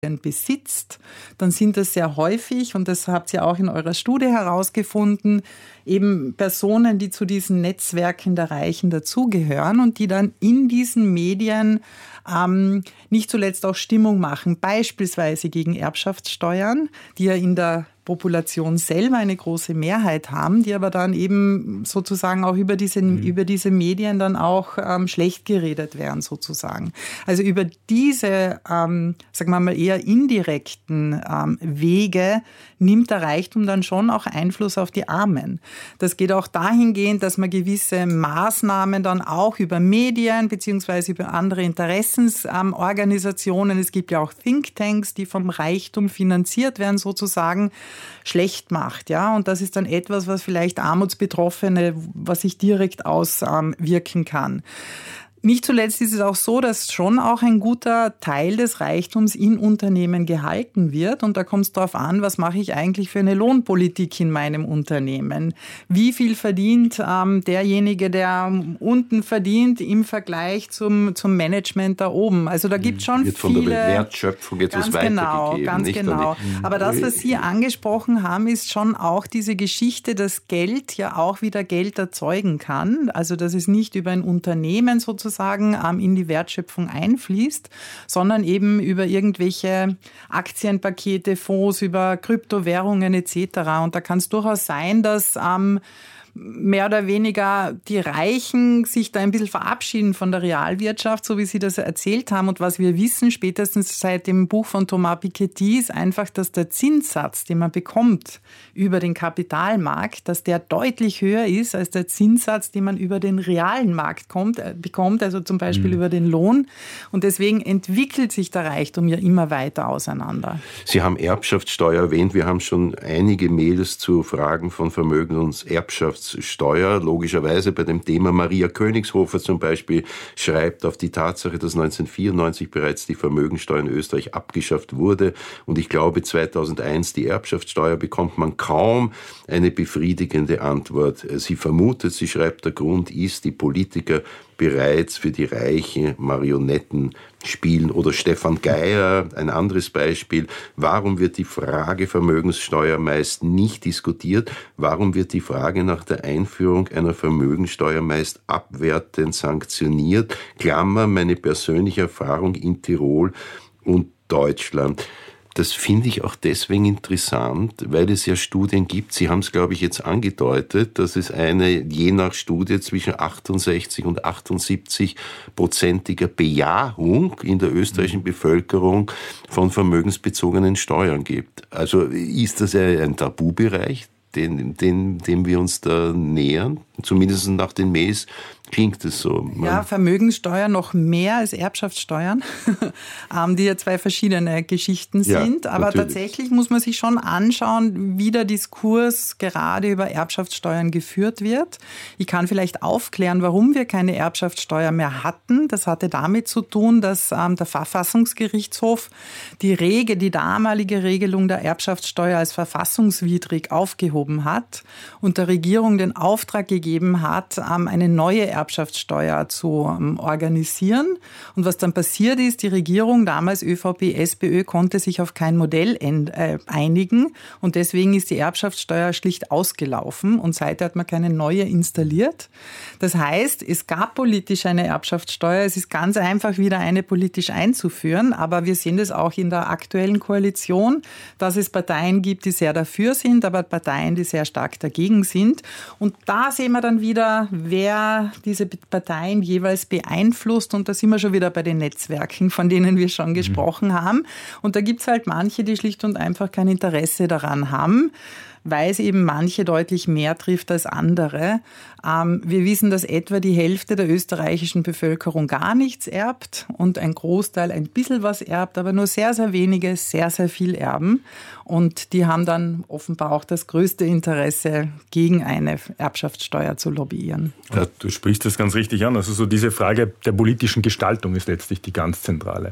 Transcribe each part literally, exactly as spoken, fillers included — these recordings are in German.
besitzt, dann sind das sehr häufig, und das habt ihr auch in eurer Studie herausgefunden, eben Personen, die zu diesen Netzwerken der Reichen dazugehören und die dann in diesen Medien ähm, nicht zuletzt auch Stimmung machen, beispielsweise gegen Erbschaftssteuern, die ja in der Population selber eine große Mehrheit haben, die aber dann eben sozusagen auch über diese, mhm. über diese Medien dann auch ähm, schlecht geredet werden sozusagen. Also über diese, ähm, sagen wir mal, eher indirekten ähm, Wege nimmt der Reichtum dann schon auch Einfluss auf die Armen. Das geht auch dahingehend, dass man gewisse Maßnahmen dann auch über Medien beziehungsweise über andere Interessensorganisationen, es gibt ja auch Thinktanks, die vom Reichtum finanziert werden sozusagen, schlecht macht, ja, und das ist dann etwas, was vielleicht Armutsbetroffene, was sich direkt auswirken kann. Nicht zuletzt ist es auch so, dass schon auch ein guter Teil des Reichtums in Unternehmen gehalten wird. Und da kommt es darauf an, was mache ich eigentlich für eine Lohnpolitik in meinem Unternehmen? Wie viel verdient ähm, derjenige, der unten verdient, im Vergleich zum, zum Management da oben? Also da gibt es schon wird viele... Von der Wertschöpfung etwas weitergegeben. Genau, ganz nicht genau. Die, Aber das, was Sie angesprochen haben, ist schon auch diese Geschichte, dass Geld ja auch wieder Geld erzeugen kann. Also dass es nicht über ein Unternehmen sozusagen in die Wertschöpfung einfließt, sondern eben über irgendwelche Aktienpakete, Fonds, über Kryptowährungen et cetera. Und da kann es durchaus sein, dass ähm, mehr oder weniger die Reichen sich da ein bisschen verabschieden von der Realwirtschaft, so wie Sie das erzählt haben. Und was wir wissen, spätestens seit dem Buch von Thomas Piketty, ist einfach, dass der Zinssatz, den man bekommt über den Kapitalmarkt, dass der deutlich höher ist als der Zinssatz, den man über den realen Markt kommt, äh, bekommt, also zum Beispiel mhm. über den Lohn. Und deswegen entwickelt sich der Reichtum ja immer weiter auseinander. Sie haben Erbschaftssteuer erwähnt. Wir haben schon einige Mails zu Fragen von Vermögen- und Erbschaftssteuer. Logischerweise bei dem Thema. Maria Königshofer zum Beispiel schreibt auf die Tatsache, dass neunzehnhundertvierundneunzig bereits die Vermögensteuer in Österreich abgeschafft wurde und ich glaube zweitausendeins die Erbschaftssteuer, bekommt man kaum eine befriedigende Antwort. Sie vermutet, sie schreibt, der Grund ist, die Politiker bereits für die Reichen Marionetten spielen. Oder Stefan Geier, ein anderes Beispiel. Warum wird die Frage Vermögenssteuer meist nicht diskutiert? Warum wird die Frage nach der Einführung einer Vermögenssteuer meist abwertend sanktioniert? Klammer, meine persönliche Erfahrung in Tirol und Deutschland. Das finde ich auch deswegen interessant, weil es ja Studien gibt, Sie haben es, glaube ich, jetzt angedeutet, dass es eine, je nach Studie, zwischen achtundsechzig und achtundsiebzig prozentiger Bejahung in der österreichischen Bevölkerung von vermögensbezogenen Steuern gibt. Also ist das ein Tabubereich, den, den, dem wir uns da nähern? Zumindest nach den Mails klingt es so. Ja, Vermögenssteuer noch mehr als Erbschaftssteuern, die ja zwei verschiedene Geschichten sind. Ja, aber natürlich. Tatsächlich muss man sich schon anschauen, wie der Diskurs gerade über Erbschaftssteuern geführt wird. Ich kann vielleicht aufklären, warum wir keine Erbschaftssteuer mehr hatten. Das hatte damit zu tun, dass ähm, der Verfassungsgerichtshof die Regel, die damalige Regelung der Erbschaftssteuer als verfassungswidrig aufgehoben hat und der Regierung den Auftrag gegeben hat, ähm, eine neue Erbschaftssteuer zu ähm, organisieren. Und was dann passiert ist, die Regierung, damals ÖVP, SPÖ, konnte sich auf kein Modell end, äh, einigen und deswegen ist die Erbschaftssteuer schlicht ausgelaufen und seither hat man keine neue installiert. Das heißt, es gab politisch eine Erbschaftssteuer, es ist ganz einfach wieder eine politisch einzuführen, aber wir sehen das auch in der aktuellen Koalition, dass es Parteien gibt, die sehr dafür sind, aber Parteien, die sehr stark dagegen sind. Und da sehen wir dann wieder, wer diese Parteien jeweils beeinflusst. Und da sind wir schon wieder bei den Netzwerken, von denen wir schon gesprochen mhm. haben. Und da gibt es halt manche, die schlicht und einfach kein Interesse daran haben, weil es eben manche deutlich mehr trifft als andere. Ähm, wir wissen, dass etwa die Hälfte der österreichischen Bevölkerung gar nichts erbt und ein Großteil ein bisschen was erbt, aber nur sehr, sehr wenige sehr, sehr viel erben. Und die haben dann offenbar auch das größte Interesse, gegen eine Erbschaftssteuer zu lobbyieren. Ja, du sprichst das ganz richtig an. Also so diese Frage der politischen Gestaltung ist letztlich die ganz zentrale.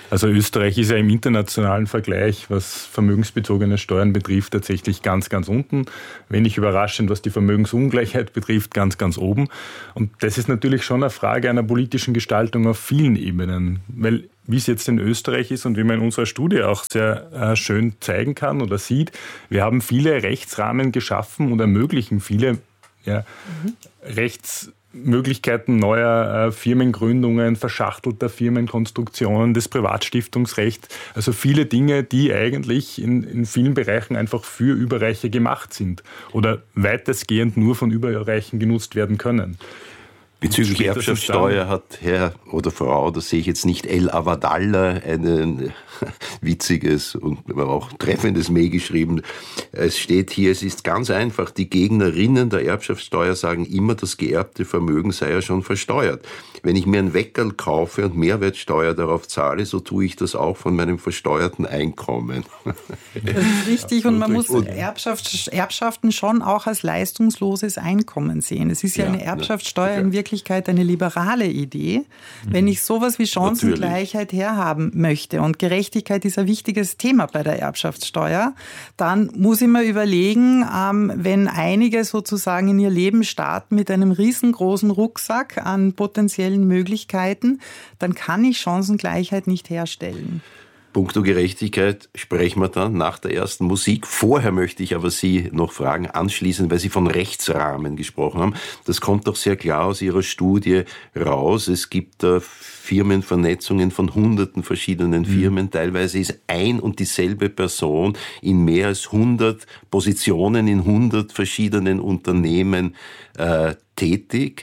Also Österreich ist ja im internationalen Vergleich, was vermögensbezogene Steuern betrifft, tatsächlich ganz, ganz unten. Wenig überraschend, was die Vermögensungleichheit betrifft, ganz, ganz oben. Und das ist natürlich schon eine Frage einer politischen Gestaltung auf vielen Ebenen. Weil wie es jetzt in Österreich ist und wie man in unserer Studie auch sehr äh, schön zeigen kann oder sieht, wir haben viele Rechtsrahmen geschaffen und ermöglichen viele ja, mhm. Rechts Möglichkeiten neuer äh, Firmengründungen, verschachtelter Firmenkonstruktionen, des Privatstiftungsrechts, also viele Dinge, die eigentlich in, in vielen Bereichen einfach für Überreiche gemacht sind oder weitestgehend nur von Überreichen genutzt werden können. Bezüglich Erbschaftssteuer hat Herr oder Frau, das sehe ich jetzt nicht, El Avadalla, ein witziges und auch treffendes Mail geschrieben. Es steht hier, es ist ganz einfach, die Gegnerinnen der Erbschaftssteuer sagen immer, das geerbte Vermögen sei ja schon versteuert. Wenn ich mir ein Weckerl kaufe und Mehrwertsteuer darauf zahle, so tue ich das auch von meinem versteuerten Einkommen. Das ist richtig und man muss Erbschaft, Erbschaften schon auch als leistungsloses Einkommen sehen. Es ist ja, ja eine Erbschaftssteuer ja. in Wirklichkeit eine liberale Idee. Mhm. Wenn ich sowas wie Chancengleichheit Natürlich. herhaben möchte und Gerechtigkeit ist ein wichtiges Thema bei der Erbschaftssteuer, dann muss ich mir überlegen, ähm, wenn einige sozusagen in ihr Leben starten mit einem riesengroßen Rucksack an potenziellen Möglichkeiten, dann kann ich Chancengleichheit nicht herstellen. Punkto Gerechtigkeit sprechen wir dann nach der ersten Musik. Vorher möchte ich aber Sie noch fragen, anschließend, weil Sie von Rechtsrahmen gesprochen haben. Das kommt doch sehr klar aus Ihrer Studie raus. Es gibt da Firmenvernetzungen von hunderten verschiedenen Firmen. Mhm. Teilweise ist ein und dieselbe Person in mehr als hundert Positionen, in hundert verschiedenen Unternehmen äh, tätig.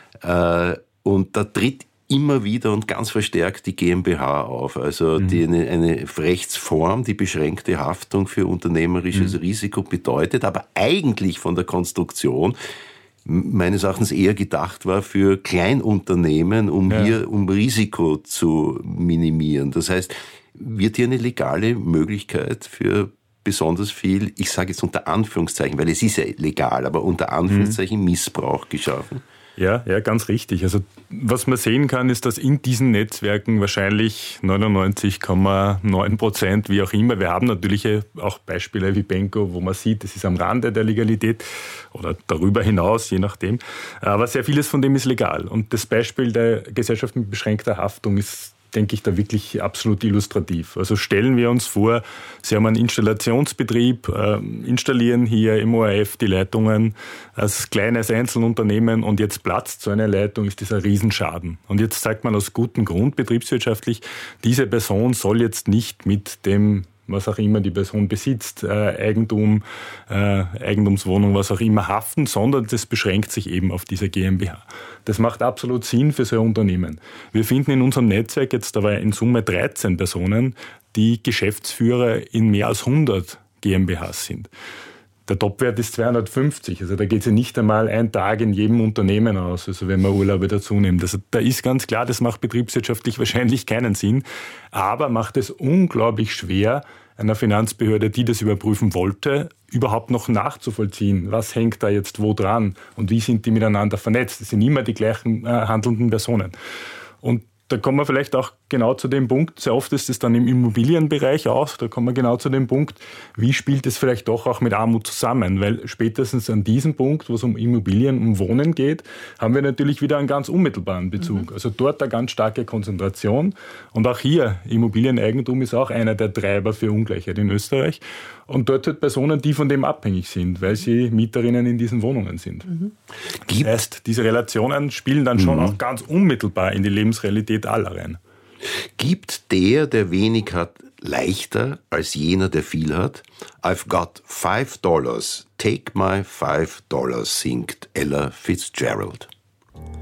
Äh, und da tritt immer wieder und ganz verstärkt die GmbH auf. Also mhm. die, eine, eine Rechtsform, die beschränkte Haftung für unternehmerisches mhm. Risiko bedeutet, aber eigentlich von der Konstruktion meines Erachtens eher gedacht war für Kleinunternehmen, um ja. hier um Risiko zu minimieren. Das heißt, wird hier eine legale Möglichkeit für besonders viel, ich sage jetzt unter Anführungszeichen, weil es ist ja legal, aber unter Anführungszeichen mhm. Missbrauch geschaffen? Ja, ja, ganz richtig. Also was man sehen kann, ist, dass in diesen Netzwerken wahrscheinlich neunundneunzig Komma neun Prozent, wie auch immer, wir haben natürlich auch Beispiele wie Benko, wo man sieht, es ist am Rande der Legalität oder darüber hinaus, je nachdem. Aber sehr vieles von dem ist legal. Und das Beispiel der Gesellschaft mit beschränkter Haftung ist, denke ich, da wirklich absolut illustrativ. Also stellen wir uns vor, Sie haben einen Installationsbetrieb, äh, installieren hier im O R F die Leitungen als kleines Einzelunternehmen und jetzt platzt so eine Leitung, ist das ein Riesenschaden. Und jetzt sagt man aus gutem Grund betriebswirtschaftlich, diese Person soll jetzt nicht mit dem, was auch immer die Person besitzt, äh, Eigentum, äh, Eigentumswohnung, was auch immer haften, sondern das beschränkt sich eben auf diese GmbH. Das macht absolut Sinn für so ein Unternehmen. Wir finden in unserem Netzwerk jetzt aber in Summe dreizehn Personen, die Geschäftsführer in mehr als hundert GmbHs sind. Der Topwert ist zweihundertfünfzig, also da geht es ja nicht einmal ein Tag in jedem Unternehmen aus, also wenn man Urlaube dazu nimmt. Also da ist ganz klar, das macht betriebswirtschaftlich wahrscheinlich keinen Sinn, aber macht es unglaublich schwer, einer Finanzbehörde, die das überprüfen wollte, überhaupt noch nachzuvollziehen, was hängt da jetzt wo dran und wie sind die miteinander vernetzt. Das sind immer die gleichen äh, handelnden Personen. Und da kommen wir vielleicht auch genau zu dem Punkt, sehr oft ist es dann im Immobilienbereich aus, da kommen wir genau zu dem Punkt, wie spielt es vielleicht doch auch mit Armut zusammen, weil spätestens an diesem Punkt, wo es um Immobilien, um Wohnen geht, haben wir natürlich wieder einen ganz unmittelbaren Bezug. Mhm. Also dort eine ganz starke Konzentration und auch hier, Immobilieneigentum ist auch einer der Treiber für Ungleichheit in Österreich und dort halt Personen, die von dem abhängig sind, weil sie Mieterinnen in diesen Wohnungen sind. Mhm. Das heißt, diese Relationen spielen dann schon mhm. auch ganz unmittelbar in die Lebensrealität aller rein. Gibt der, der wenig hat, leichter als jener, der viel hat? I've got five dollars. Take my five dollars, singt Ella Fitzgerald.